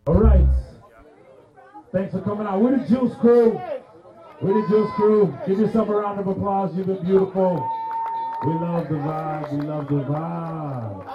All right. Thanks for coming out. We're the Juice Crew. We're the Juice Crew. Give yourself a round of applause. You've been beautiful. We love the vibe. We love the vibe.